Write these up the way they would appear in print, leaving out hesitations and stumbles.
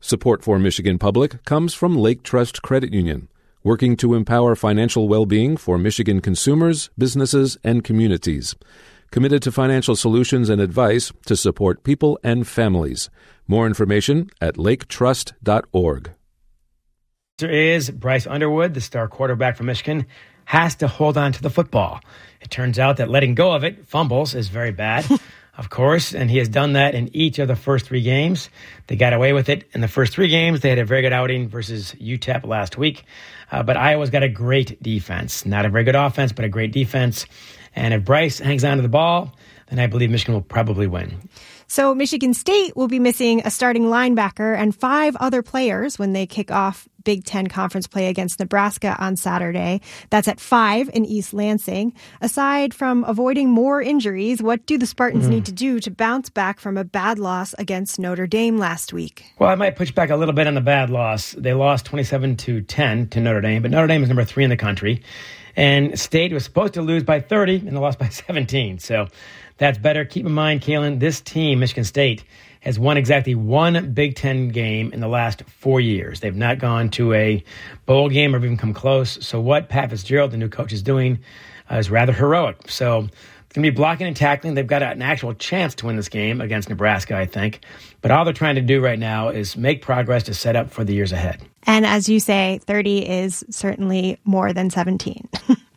Support for Michigan Public comes from Lake Trust Credit Union, working to empower financial well-being for Michigan consumers, businesses, and communities. Committed to financial solutions and advice to support people and families. More information at laketrust.org. There is Bryce Underwood, the star quarterback from Michigan, has to hold on to the football. It turns out that letting go of it, fumbles, is very bad. Of course, and he has done that in each of the first 3 games. They got away with it in the first 3 games. They had a very good outing versus UTEP last week. But Iowa's got a great defense. Not a very good offense, but a great defense. And if Bryce hangs on to the ball, then I believe Michigan will probably win. So Michigan State will be missing a starting linebacker and 5 other players when they kick off Big Ten Conference play against Nebraska on Saturday. That's at 5 in East Lansing. Aside from avoiding more injuries, what do the Spartans need to do to bounce back from a bad loss against Notre Dame last week? Well, I might push back a little bit on the bad loss. They lost 27-10 to Notre Dame, but Notre Dame is number 3 in the country. And State was supposed to lose by 30, and they lost by 17. So that's better. Keep in mind, Kalen, this team, Michigan State, has won exactly 1 Big Ten game in the last 4 years. They've not gone to a bowl game or even come close. So what Pat Fitzgerald, the new coach, is doing is rather heroic. So it's going to be blocking and tackling. They've got an actual chance to win this game against Nebraska, I think. But all they're trying to do right now is make progress to set up for the years ahead. And as you say, 30 is certainly more than 17.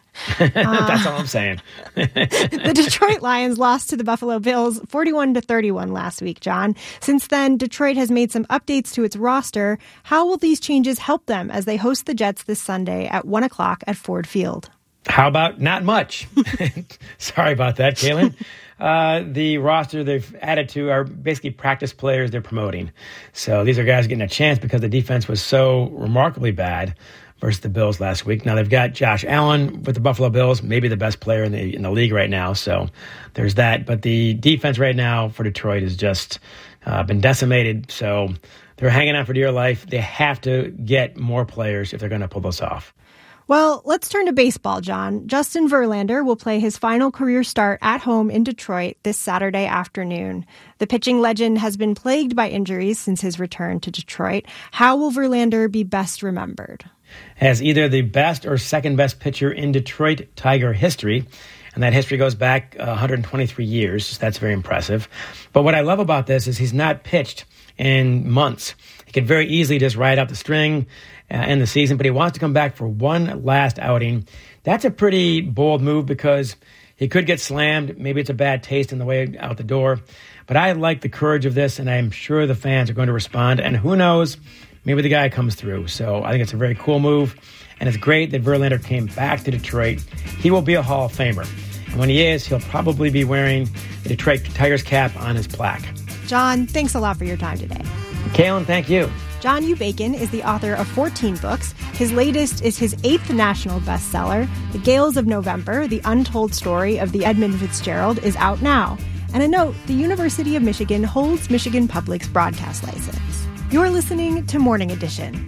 That's all I'm saying. The Detroit Lions lost to the Buffalo Bills 41-31 last week, John. Since then, Detroit has made some updates to its roster. How will these changes help them as they host the Jets this Sunday at 1 o'clock at Ford Field? How about not much? Sorry about that, Kalen. The roster they've added to are basically practice players they're promoting. So these are guys getting a chance because the defense was so remarkably bad versus the Bills last week. Now they've got Josh Allen with the Buffalo Bills, maybe the best player in the league right now. So there's that. But the defense right now for Detroit has just been decimated. So they're hanging on for dear life. They have to get more players if they're going to pull this off. Well, let's turn to baseball, John. Justin Verlander will play his final career start at home in Detroit this Saturday afternoon. The pitching legend has been plagued by injuries since his return to Detroit. How will Verlander be best remembered? As either the best or second best pitcher in Detroit Tiger history. And that history goes back 123 years. So that's very impressive. But what I love about this is he's not pitched in months. He could very easily just ride out the string, end the season, but he wants to come back for one last outing. That's a pretty bold move because he could get slammed. Maybe it's a bad taste in the way out the door. But I like the courage of this, and I'm sure the fans are going to respond. And who knows, maybe the guy comes through. So I think it's a very cool move, and it's great that Verlander came back to Detroit. He will be a Hall of Famer. And when he is, he'll probably be wearing the Detroit Tigers cap on his plaque. John, thanks a lot for your time today. Kalen, thank you. John U. Bacon is the author of 14 books. His latest is his 8th national bestseller. The Gales of November, The Untold Story of the Edmund Fitzgerald, is out now. And a note, the University of Michigan holds Michigan Public's broadcast license. You're listening to Morning Edition.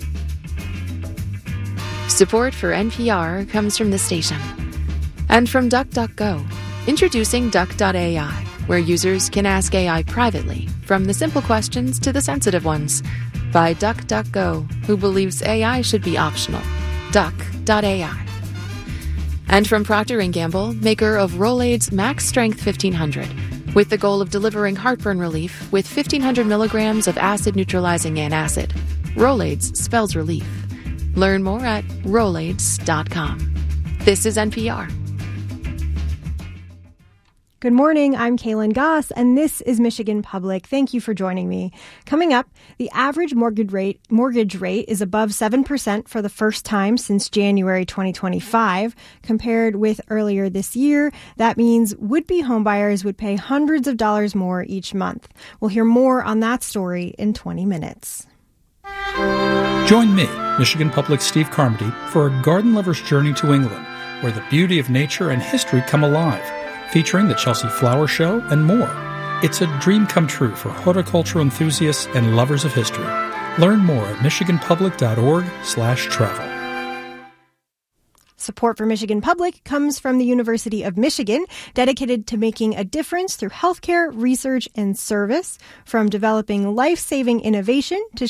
Support for NPR comes from the station. And from DuckDuckGo. Introducing Duck.ai, where users can ask AI privately, from the simple questions to the sensitive ones. By DuckDuckGo, who believes AI should be optional. Duck.ai. And from Procter & Gamble, maker of Rolaids Max Strength 1500, with the goal of delivering heartburn relief with 1,500 milligrams of acid-neutralizing antacid. Rolaids spells relief. Learn more at Rolaids.com. This is NPR. Good morning, I'm Kaylin Goss, and this is Michigan Public. Thank you for joining me. Coming up, the average mortgage rate is above 7% for the first time since January 2025. Compared with earlier this year, that means would-be homebuyers would pay hundreds of dollars more each month. We'll hear more on that story in 20 minutes. Join me, Michigan Public's Steve Carmody, for a garden lover's journey to England, where the beauty of nature and history come alive, featuring the Chelsea Flower Show and more. It's a dream come true for horticulture enthusiasts and lovers of history. Learn more at michiganpublic.org/travel. Support for Michigan Public comes from the University of Michigan, dedicated to making a difference through healthcare, research, and service, from developing life-saving innovation to